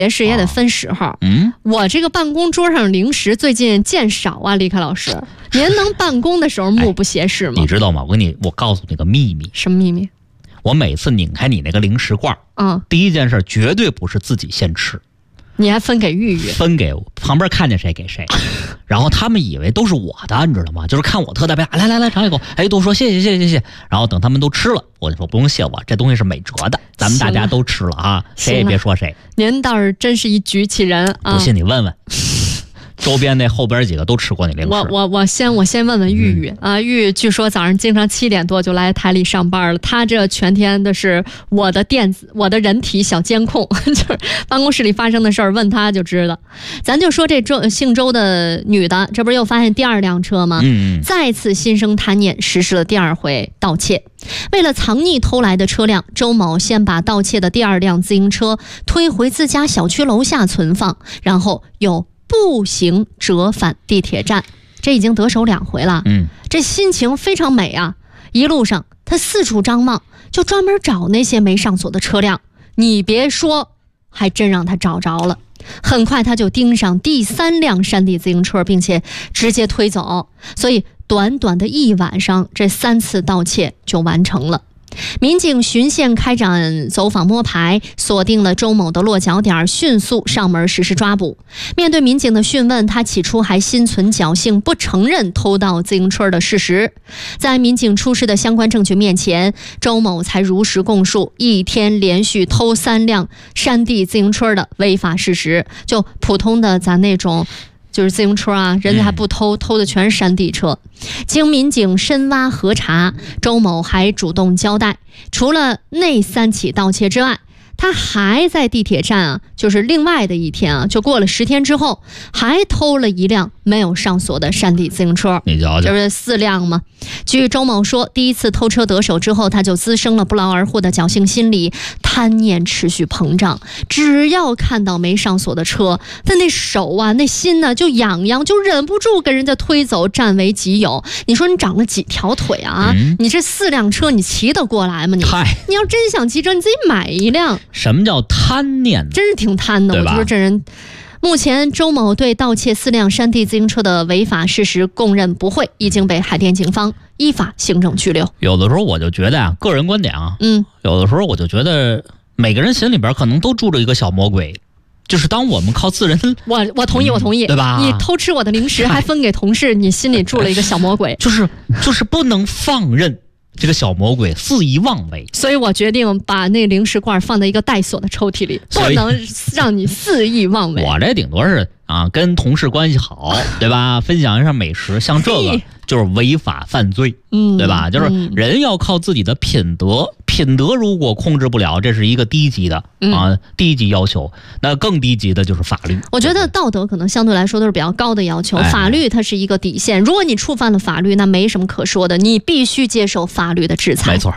节食也得分时候。我这个办公桌上零食最近见少啊，李凯老师，您能办公的时候目不斜视吗？ 你知道吗？我告诉你个秘密。 什么秘密？ 我每次拧开你那个零食罐，第一件事绝对不是自己先吃。 你还分给玉玉， 分给我旁边看见谁给谁，然后他们以为都是我的，你知道吗？就是看我特大杯，来尝一口，都说谢谢，然后等他们都吃了，我就说不用谢我，这东西是美哲的，咱们大家都吃了啊，谁也别说谁。 您倒是真是一举起人啊！ 不信你问问。周边那后边几个都吃过你零食。 我先问问玉玉啊，玉玉据说早上经常7点多就来台里上班了，他这全天的是我的人体小监控，就是办公室里发生的事儿，问他就知道。咱就说这姓周的女的，这不是又发现第2辆车吗？再次心生贪念，实施了第2回盗窃。为了藏匿偷来的车辆，周某先把盗窃的第2辆自行车推回自家小区楼下存放，然后又步行折返地铁站，这已经得手2回了。这心情非常美啊！一路上他四处张望，就专门找那些没上锁的车辆。你别说，还真让他找着了。很快他就盯上第3辆山地自行车，并且直接推走。所以短短的1晚上，这3次盗窃就完成了。民警循线开展走访摸排，锁定了周某的落脚点，迅速上门实施抓捕。面对民警的讯问，他起初还心存侥幸，不承认偷盗自行车的事实。在民警出示的相关证据面前，周某才如实供述一天连续偷3辆山地自行车的违法事实。就普通的咱那种就是自行车啊，人家还不偷，偷的全是山地车。经民警深挖核查，周某还主动交代，除了那3起盗窃之外，他还在地铁站啊，就是另外的一天啊，就过了10天之后，还偷了1辆没有上锁的山地自行车。 你瞧瞧， 就是4辆嘛。据周某说，第一次偷车得手之后，他就滋生了不劳而获的侥幸心理，贪念持续膨胀。只要看到没上锁的车，他那手啊，那心呢就痒痒，就忍不住跟人家推走，占为己有。你说你长了几条腿啊？你这4辆车你骑得过来吗？你要真想骑车，你自己买一辆。 什么叫贪念？ 真是挺贪的，我就说这人。目前周某对盗窃4辆山地自行车的违法事实供认不讳，已经被海淀警方依法行政拘留。 有的时候我就觉得啊，个人观点啊，有的时候我就觉得每个人心里边可能都住着一个小魔鬼，就是当我们靠自人， 我同意， 对吧？ 你偷吃我的零食还分给同事，你心里住了一个小魔鬼， 就是不能放任这个小魔鬼肆意妄为， 所以我决定把那零食罐放在一个带锁的抽屉里，不能让你肆意妄为。 我这顶多是啊，跟同事关系好，对吧？分享一下美食，像这个就是违法犯罪，对吧？就是人要靠自己的品德，品德如果控制不了，这是一个低级的低级要求。那更低级的就是法律。 我觉得道德可能相对来说都是比较高的要求，法律它是一个底线。如果你触犯了法律，那没什么可说的，你必须接受法律的制裁。 没错。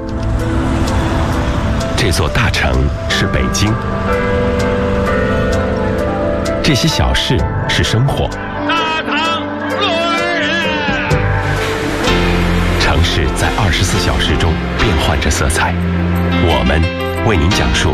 这座大城是北京，这些小事是生活。 大唐若尔人， 城市在24小时中变换着色彩，我们为您讲述